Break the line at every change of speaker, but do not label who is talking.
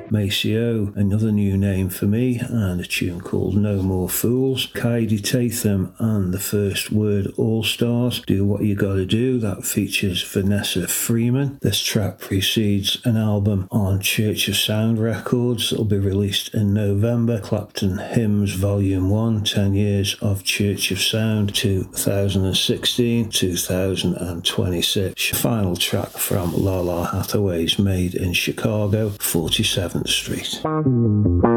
Maceo, another new name for me, and a tune called No More Fools. Kaidi Tatham and the First Word All-Stars, Do What You Gotta Do. That features Vanessa Freeman. This track precedes an album on Church of Sound Records that will be released in November, Clapton Hymns Volume 1, 10 years of Church of Sound, 2016-2026. Final track from Lala Hathaway's Made in Chicago, 47th Street.